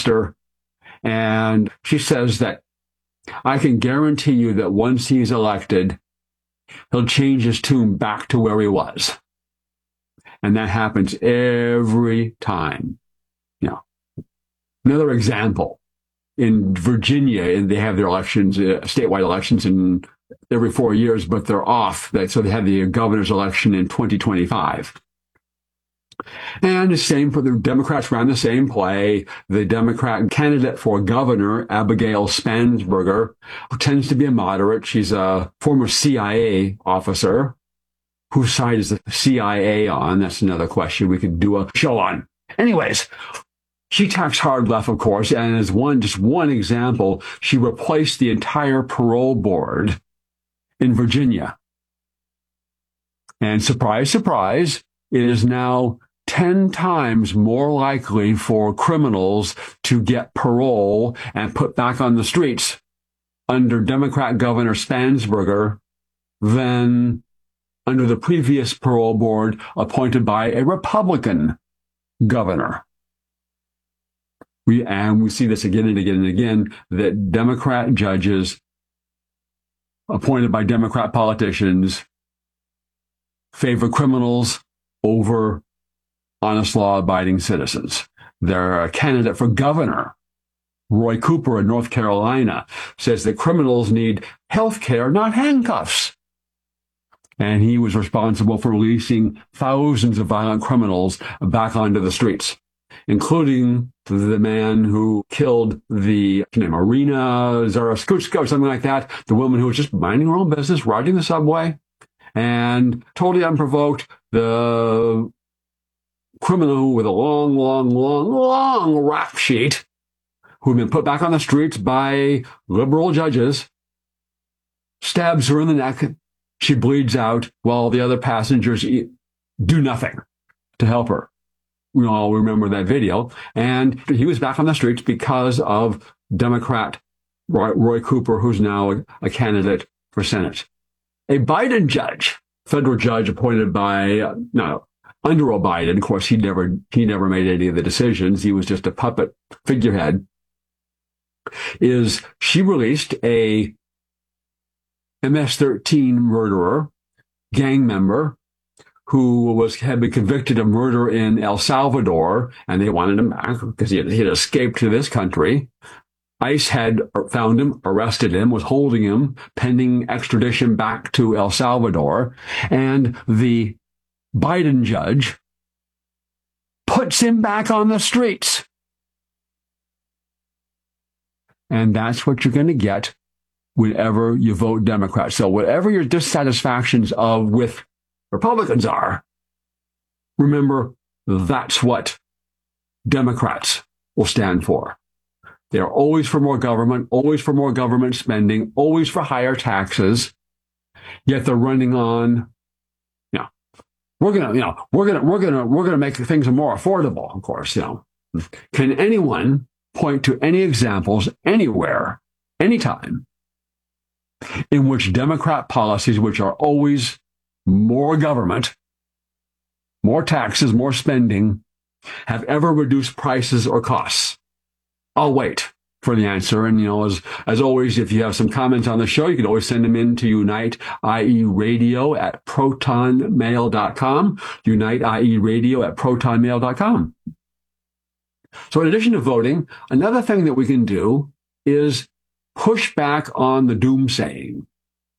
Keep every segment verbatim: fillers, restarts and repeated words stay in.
pastor. And she says that I can guarantee you that once he's elected, he'll change his tune back to where he was. And that happens every time. You know, another example, in Virginia, and they have their elections, uh, statewide elections in every four years, but they're off. So they have the governor's election in twenty twenty-five. And the same for the Democrats ran the same play. The Democrat candidate for governor, Abigail Spansberger, who tends to be a moderate. She's a former C I A officer. Whose side is the C I A on? That's another question we could do a show on. Anyways, she tax hard left, of course, and as one, just one example, she replaced the entire parole board in Virginia. And surprise, surprise, it is now ten times more likely for criminals to get parole and put back on the streets under Democrat Governor Spansberger than under the previous parole board appointed by a Republican governor. We, and we see this again and again and again, that Democrat judges appointed by Democrat politicians favor criminals over honest law-abiding citizens. Their candidate for governor, Roy Cooper in North Carolina, says that criminals need health care, not handcuffs. And he was responsible for releasing thousands of violent criminals back onto the streets, including the man who killed the name Irina Zaraskutska or something like that, the woman who was just minding her own business, riding the subway, and totally unprovoked, the criminal with a long, long, long, long rap sheet who had been put back on the streets by liberal judges, stabs her in the neck. She bleeds out while the other passengers do nothing to help her. We all remember that video. And he was back on the streets because of Democrat Roy, Roy Cooper, who's now a, a candidate for Senate. A Biden judge, federal judge appointed by, uh, no, under Biden. Of course, he never, he never made any of the decisions. He was just a puppet figurehead. Is she released a M S thirteen murderer, gang member, who was had been convicted of murder in El Salvador, and they wanted him back because he had, he had escaped to this country. ICE had found him, arrested him, was holding him pending extradition back to El Salvador, and the Biden judge puts him back on the streets. And that's what you're going to get whenever you vote Democrat. So whatever your dissatisfactions of with Republicans are, remember that's what Democrats will stand for. They're always for more government, always for more government spending, always for higher taxes. Yet they're running on, you know, we're gonna, you know, we're gonna, we're gonna, we're gonna make things more affordable. Of course, you know, can anyone point to any examples anywhere, anytime, in which Democrat policies, which are always more government, more taxes, more spending, have ever reduced prices or costs? I'll wait for the answer. And, you know, as, as always, if you have some comments on the show, you can always send them in to Unite I E Radio at proton mail dot com, Unite I E Radio at proton mail dot com. So in addition to voting, another thing that we can do is push back on the doomsaying.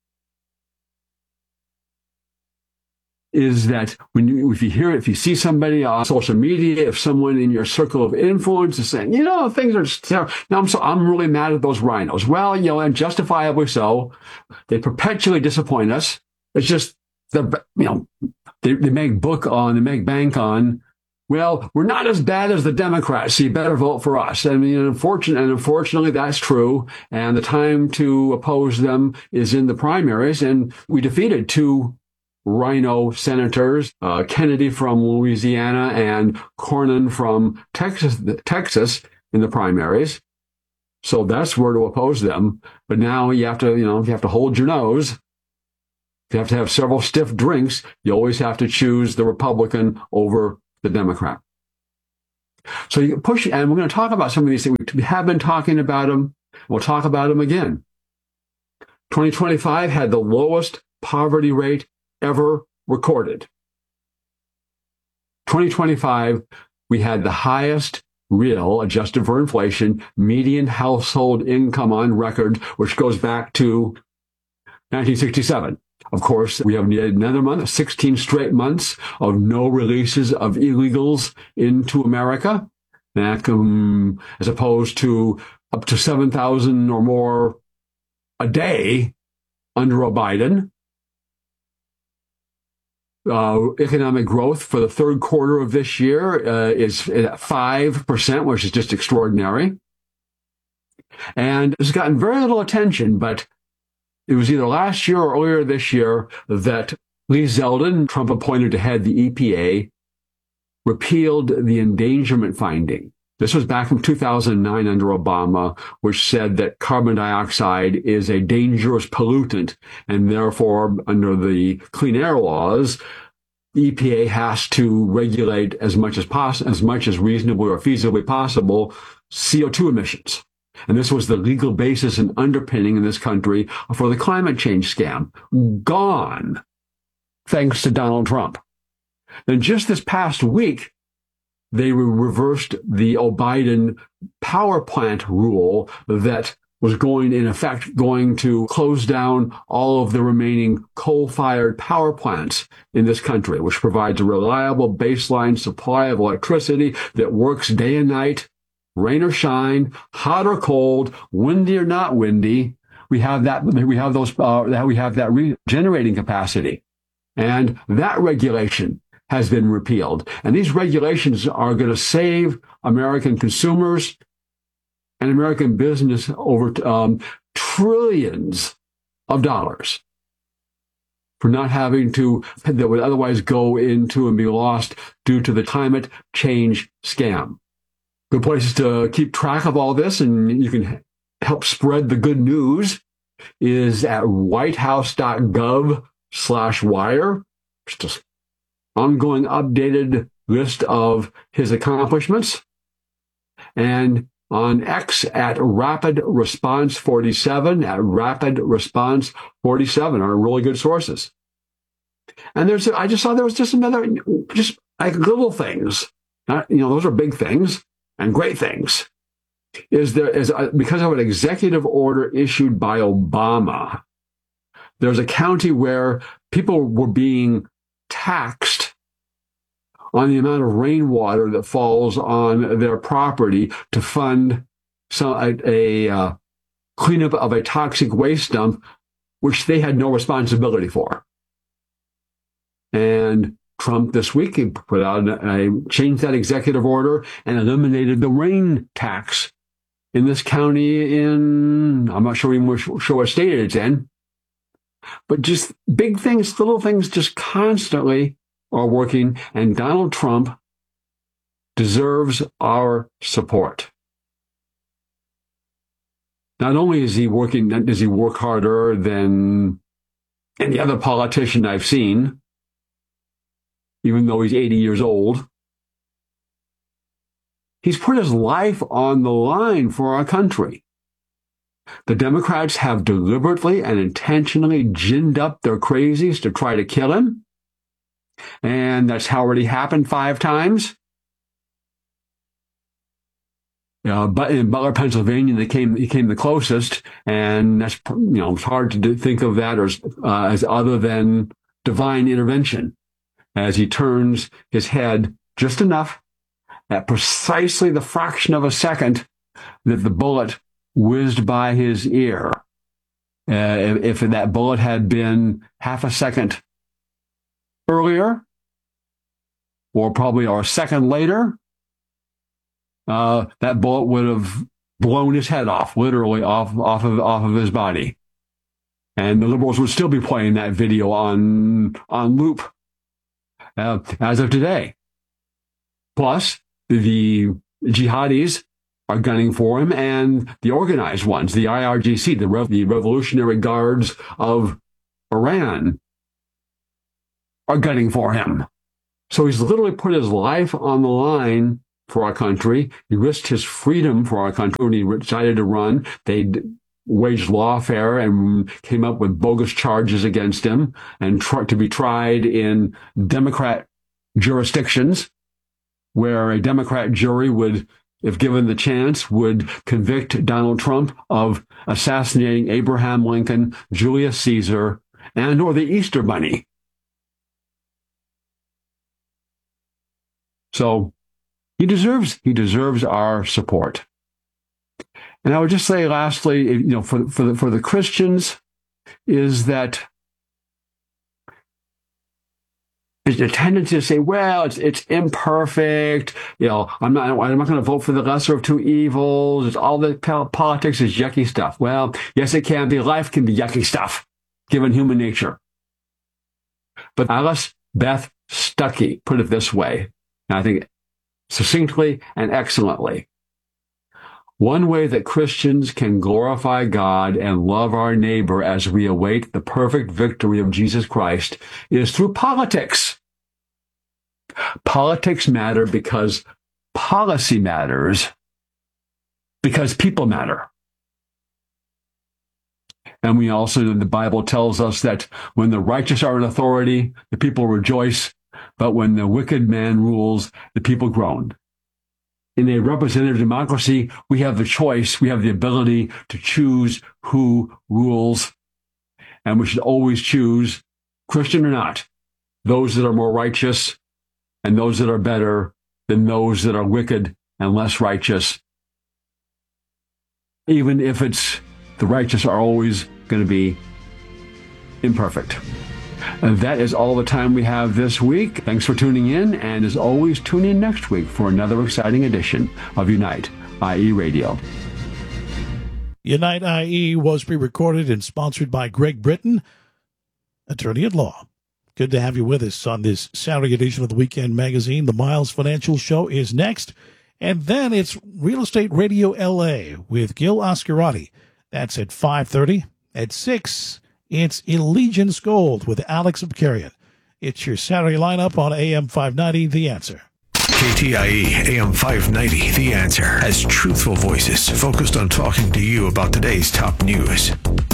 Is that when you, if you hear it, if you see somebody on social media, if someone in your circle of influence is saying, you know, things are just terrible. Now I'm so, I'm really mad at those rhinos. Well, you know, and justifiably so. They perpetually disappoint us. It's just the, you know, they, they make book on, they make bank on, well, we're not as bad as the Democrats, so you better vote for us. I mean, unfortunately, and unfortunately, that's true. And the time to oppose them is in the primaries. And we defeated two rhino senators, uh, Kennedy from Louisiana and Cornyn from Texas, Texas in the primaries. So that's where to oppose them. But now you have to, you know, you have to hold your nose. If you have to have several stiff drinks, you always have to choose the Republican over the Democrat. So you push, and we're going to talk about some of these things. We have been talking about them. We'll talk about them again. twenty twenty-five had the lowest poverty rate ever recorded. twenty twenty-five, we had the highest real, adjusted for inflation, median household income on record, which goes back to nineteen sixty-seven. Of course, we have another month, sixteen straight months of no releases of illegals into America, that, um, as opposed to up to seven thousand or more a day under a Biden. Uh, economic growth for the third quarter of this year uh, is at five percent, which is just extraordinary. And it's gotten very little attention, but it was either last year or earlier this year that Lee Zeldin, Trump appointed to head the E P A, repealed the endangerment finding. This was back in two thousand nine under Obama, which said that carbon dioxide is a dangerous pollutant, and therefore, under the clean air laws, the E P A has to regulate as much as possible, as much as reasonably or feasibly possible, C O two emissions. And this was the legal basis and underpinning in this country for the climate change scam. Gone, thanks to Donald Trump. Then just this past week, they reversed the Biden power plant rule that was going, in effect, going to close down all of the remaining coal-fired power plants in this country, which provides a reliable baseline supply of electricity that works day and night, rain or shine, hot or cold, windy or not windy. We have that. We have those. Uh, we have that regenerating capacity, and that regulation has been repealed. And these regulations are going to save American consumers and American business over um, trillions of dollars for not having to, that would otherwise go into and be lost due to the climate change scam. Good places to keep track of all this, and you can help spread the good news, is at whitehouse.gov slash wire. It's just ongoing updated list of his accomplishments. And on X at Rapid Response forty-seven, at Rapid Response forty-seven are really good sources. And there's, I just saw there was just another, just like little things. Not, you know, those are big things and great things. Is there is a, because of an executive order issued by Obama, there's a county where people were being taxed on the amount of rainwater that falls on their property to fund some a, a uh, cleanup of a toxic waste dump, which they had no responsibility for. And Trump this week put out a changed that executive order and eliminated the rain tax in this county. In I'm not sure even sure what state it's in, but just big things, little things, just constantly are working. And Donald Trump deserves our support. Not only is he working, does he work harder than any other politician I've seen, even though he's eighty years old. He's put his life on the line for our country. The Democrats have deliberately and intentionally ginned up their crazies to try to kill him. And that's already happened five times. Uh, but in Butler, Pennsylvania, they came, he came the closest. And that's, you know, it's hard to do, think of that as, uh, as other than divine intervention, as he turns his head just enough at precisely the fraction of a second that the bullet whizzed by his ear. Uh, if, if that bullet had been half a second earlier, or probably or a second later, uh, that bullet would have blown his head off, literally off, off of, off of his body. And the liberals would still be playing that video on, on loop, uh, as of today. Plus, the jihadis are gunning for him, and the organized ones, the I R G C, the, Rev- the Revolutionary Guards of Iran, are gunning for him. So he's literally put his life on the line for our country. He risked his freedom for our country when he decided to run. They waged lawfare and came up with bogus charges against him and tried to be tried in Democrat jurisdictions where a Democrat jury would, if given the chance, would convict Donald Trump of assassinating Abraham Lincoln, Julius Caesar, and or the Easter Bunny. So he deserves he deserves our support. And I would just say, lastly, you know, for for the, for the Christians, is that there's a tendency to say, well, it's it's imperfect. You know, I'm not I'm not going to vote for the lesser of two evils. It's all the politics is yucky stuff. Well, yes, it can be. Life can be yucky stuff, given human nature. But Alice Beth Stuckey put it this way, and I think succinctly and excellently. One way that Christians can glorify God and love our neighbor as we await the perfect victory of Jesus Christ is through politics. Politics matter because policy matters, because people matter. And we also, the Bible tells us that when the righteous are in authority, the people rejoice, but when the wicked man rules, the people groan. In a representative democracy, we have the choice, we have the ability to choose who rules, and we should always choose, Christian or not, those that are more righteous and those that are better than those that are wicked and less righteous, even if it's the righteous are always going to be imperfect. And that is all the time we have this week. Thanks for tuning in, and as always, tune in next week for another exciting edition of Unite I E Radio. Unite I E was pre-recorded and sponsored by Greg Britton, attorney at law. Good to have you with us on this Saturday edition of the Weekend Magazine. The Miles Financial Show is next, and then it's Real Estate Radio L A with Gil Oscarati. That's at five thirty. At six, it's Allegiance Gold with Alex Abkarian. It's your Saturday lineup on A M five ninety, The Answer. K T I E A M five ninety, The Answer, has truthful voices focused on talking to you about today's top news.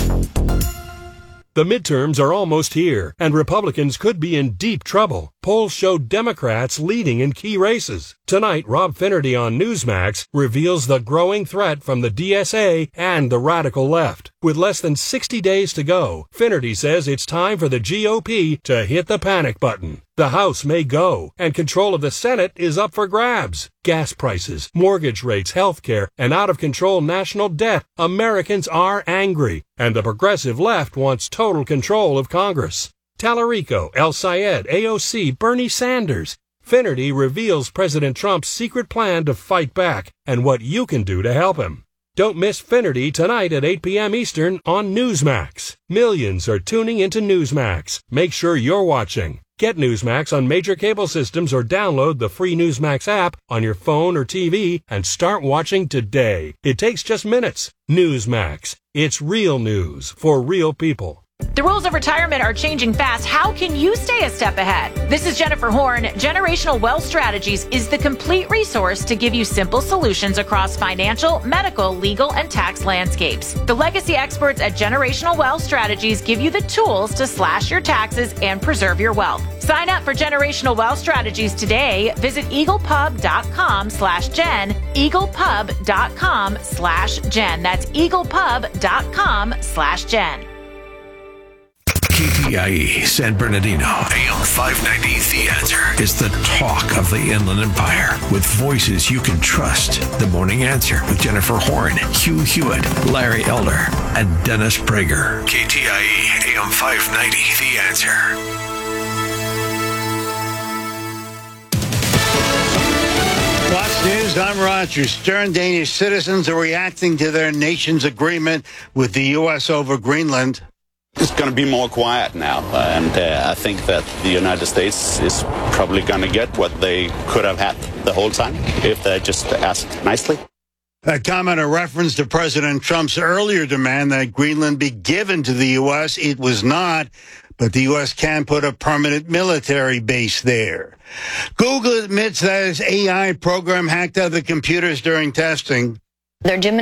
The midterms are almost here, and Republicans could be in deep trouble. Polls show Democrats leading in key races. Tonight, Rob Finnerty on Newsmax reveals the growing threat from the D S A and the radical left. With less than sixty days to go, Finnerty says it's time for the G O P to hit the panic button. The House may go, and control of the Senate is up for grabs. Gas prices, mortgage rates, health care, and out-of-control national debt. Americans are angry, and the progressive left wants total control of Congress. Tallarico, El Sayed, A O C, Bernie Sanders. Finnerty reveals President Trump's secret plan to fight back and what you can do to help him. Don't miss Finnerty tonight at eight p.m. Eastern on Newsmax. Millions are tuning into Newsmax. Make sure you're watching. Get Newsmax on major cable systems or download the free Newsmax app on your phone or T V and start watching today. It takes just minutes. Newsmax. It's real news for real people. The rules of retirement are changing fast. How can you stay a step ahead? This is Jennifer Horn. Generational Wealth Strategies is the complete resource to give you simple solutions across financial, medical, legal, and tax landscapes. The legacy experts at Generational Wealth Strategies give you the tools to slash your taxes and preserve your wealth. Sign up for Generational Wealth Strategies today. Visit eaglepub.com slash Jen, eaglepub.com slash Jen. That's eaglepub.com slash Jen. K T I E San Bernardino, A M five ninety, The Answer, is the talk of the Inland Empire with voices you can trust. The Morning Answer with Jennifer Horn, Hugh Hewitt, Larry Elder, and Dennis Prager. K T I E A M five ninety, The Answer. Fox News, I'm Roger Stern. Danish citizens are reacting to their nation's agreement with the U S over Greenland. It's going to be more quiet now, and uh, I think that the United States is probably going to get what they could have had the whole time if they just asked nicely. A comment, a reference to President Trump's earlier demand that Greenland be given to the U S. It was not, but the U S can put a permanent military base there. Google admits that its A I program hacked other computers during testing. Their Gemini